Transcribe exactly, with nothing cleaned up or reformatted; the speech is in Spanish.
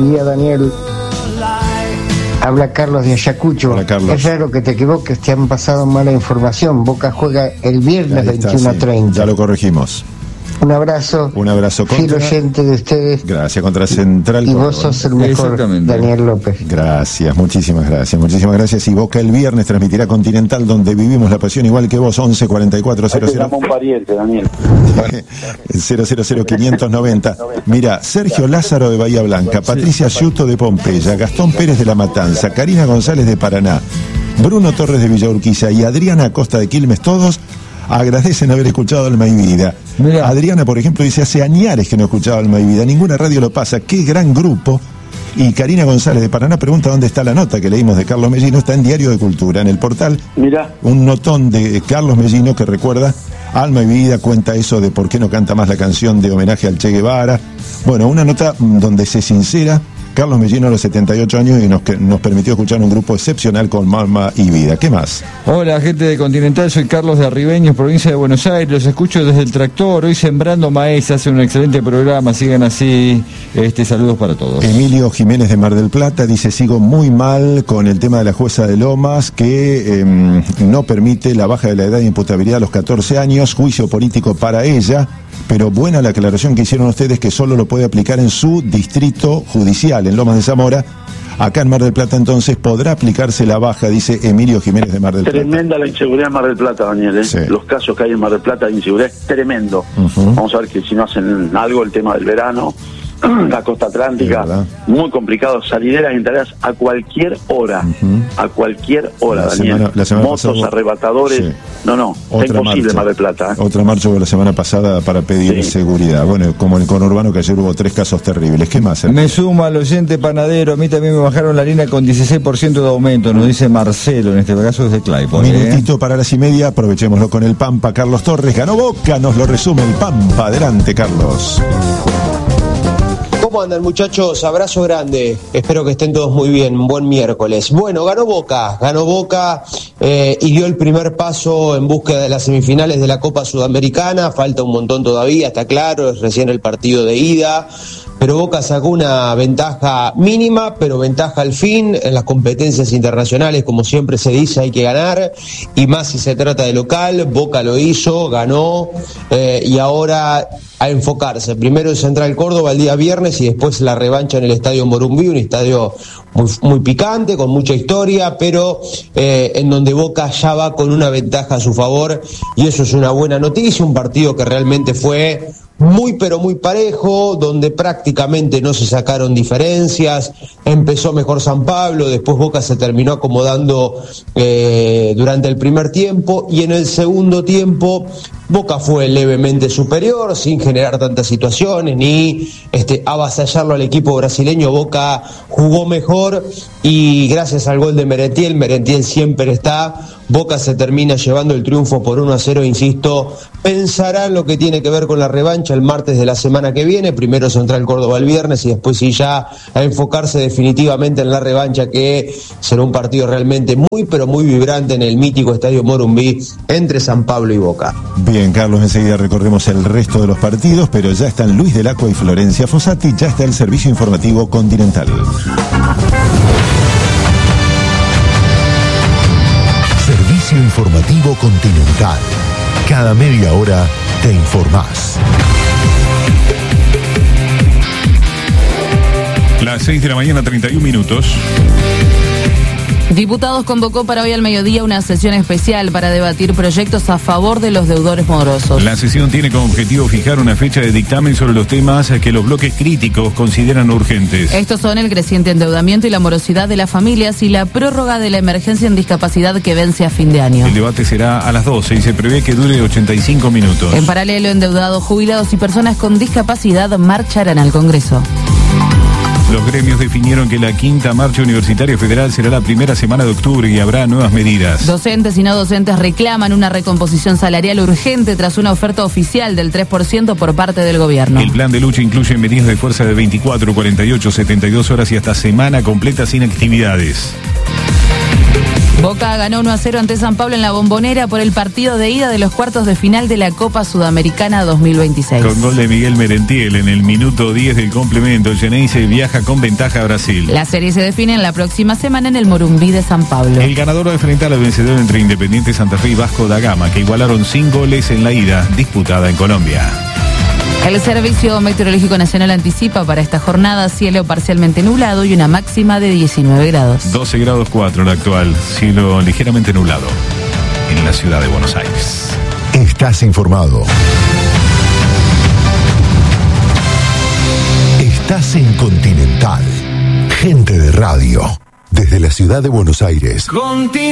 Buen día, Daniel. Habla Carlos de Ayacucho. Hola, Carlos. Es raro que te equivoques, te han pasado mala información. Boca juega el viernes veintiuno a treinta. Sí. Ya lo corregimos. Un abrazo. Un abrazo contra. Fiel oyente de ustedes. Gracias, contra Central. Y Córdoba. Vos sos el mejor, Daniel López. Gracias, muchísimas gracias, muchísimas gracias. Y Boca el viernes transmitirá Continental, donde vivimos la pasión igual que vos. Once cuarenta y cuatro cero cero. un pariente, Daniel. cero cero cero quinientos noventa. Mira, Sergio Lázaro de Bahía Blanca, Patricia Ciuto de Pompeya, Gastón Pérez de La Matanza, Karina González de Paraná, Bruno Torres de Villa Urquiza y Adriana Acosta de Quilmes, todos agradecen haber escuchado Alma y Vida. Mirá. Adriana, por ejemplo, dice: hace añares que no escuchaba Alma y Vida, ninguna radio lo pasa, qué gran grupo. Y Karina González de Paraná pregunta dónde está la nota que leímos de Carlos Mellino. Está en Diario de Cultura, en el portal. Mirá. Un notón de Carlos Mellino que recuerda Alma y Vida, cuenta eso de por qué no canta más la canción de homenaje al Che Guevara. Bueno, una nota donde se sincera Carlos Mellino a los setenta y ocho años y nos, que, nos permitió escuchar un grupo excepcional con Alma y Vida. ¿Qué más? Hola, gente de Continental, soy Carlos de Arribeños, provincia de Buenos Aires. Los escucho desde el tractor, hoy sembrando maíz, hace un excelente programa, sigan así. Este, saludos para todos. Emilio Jiménez de Mar del Plata dice: sigo muy mal con el tema de la jueza de Lomas, que eh, no permite la baja de la edad de imputabilidad a los catorce años, juicio político para ella, pero buena la aclaración que hicieron ustedes, que solo lo puede aplicar en su distrito judicial, en Lomas de Zamora. Acá en Mar del Plata entonces podrá aplicarse la baja, dice Emilio Jiménez de Mar del Plata. Tremenda la inseguridad en Mar del Plata, Daniel, ¿eh? Sí. Los casos que hay en Mar del Plata de inseguridad es tremendo. Uh-huh. Vamos a ver que si no hacen algo, el tema del verano, la costa atlántica, sí, muy complicado, salideras y entradas a cualquier hora, uh-huh. a cualquier hora, la Daniel. Semana, la semana motos, pasada, arrebatadores, sí. no, no, otra es imposible marcha, Mar del Plata. ¿eh? Otra marcha hubo la semana pasada para pedir sí. seguridad. Bueno, como en el conurbano, que ayer hubo tres casos terribles. ¿Qué más? Me suma al oyente panadero, a mí también me bajaron la línea con dieciséis por ciento de aumento, nos dice Marcelo, en este caso desde Claypole. Minutito ¿eh? para las y media, aprovechémoslo con el Pampa. Carlos Torres, ganó Boca, nos lo resume el Pampa. Adelante, Carlos. ¿Cómo andan, muchachos? Abrazo grande. Espero que estén todos muy bien. Buen miércoles. Bueno, ganó Boca. Ganó Boca eh, y dio el primer paso en búsqueda de las semifinales de la Copa Sudamericana. Falta un montón todavía, está claro. Es recién el partido de ida. Pero Boca sacó una ventaja mínima, pero ventaja al fin. En las competencias internacionales, como siempre se dice, hay que ganar. Y más si se trata de local. Boca lo hizo, ganó. Eh, y ahora a enfocarse. Primero en Central Córdoba el día viernes y después la revancha en el Estadio Morumbí, un estadio muy, muy picante, con mucha historia, pero eh, en donde Boca ya va con una ventaja a su favor, y eso es una buena noticia. Un partido que realmente fue muy pero muy parejo, donde prácticamente no se sacaron diferencias. Empezó mejor San Pablo, después Boca se terminó acomodando eh, durante el primer tiempo, y en el segundo tiempo Boca fue levemente superior, sin generar tantas situaciones ni este, avasallarlo al equipo brasileño. Boca jugó mejor y gracias al gol de Merentiel, Merentiel siempre está, Boca se termina llevando el triunfo por uno a cero, insisto. Pensará en lo que tiene que ver con la revancha el martes de la semana que viene, primero Central Córdoba el viernes y después sí ya a enfocarse definitivamente en la revancha, que será un partido realmente muy pero muy vibrante en el mítico Estadio Morumbí entre San Pablo y Boca. Bien, Carlos, enseguida recorremos el resto de los partidos, pero ya están Luis del Acua y Florencia Fossati, ya está el servicio informativo Continental. Servicio informativo Continental. Cada media hora te informás. Las seis de la mañana, treinta y un minutos. Diputados convocó para hoy al mediodía una sesión especial para debatir proyectos a favor de los deudores morosos. La sesión tiene como objetivo fijar una fecha de dictamen sobre los temas que los bloques críticos consideran urgentes. Estos son el creciente endeudamiento y la morosidad de las familias y la prórroga de la emergencia en discapacidad que vence a fin de año. El debate será a las doce y se prevé que dure ochenta y cinco minutos. En paralelo, endeudados, jubilados y personas con discapacidad marcharán al Congreso. Los gremios definieron que la quinta marcha universitaria federal será la primera semana de octubre y habrá nuevas medidas. Docentes y no docentes reclaman una recomposición salarial urgente tras una oferta oficial del tres por ciento por parte del gobierno. El plan de lucha incluye medidas de fuerza de veinticuatro, cuarenta y ocho, setenta y dos horas y hasta semana completa sin actividades. Boca ganó uno a cero ante San Pablo en la Bombonera por el partido de ida de los cuartos de final de la Copa Sudamericana dos mil veintiséis. Con gol de Miguel Merentiel en el minuto diez del complemento, el Geneise viaja con ventaja a Brasil. La serie se define en la próxima semana en el Morumbí de San Pablo. El ganador va a enfrentar al vencedor entre Independiente Santa Fe y Vasco da Gama, que igualaron sin goles en la ida disputada en Colombia. El Servicio Meteorológico Nacional anticipa para esta jornada cielo parcialmente nublado y una máxima de diecinueve grados. doce grados cuatro la actual, cielo ligeramente nublado en la ciudad de Buenos Aires. Estás informado. Estás en Continental. Gente de radio. Desde la ciudad de Buenos Aires. Continental.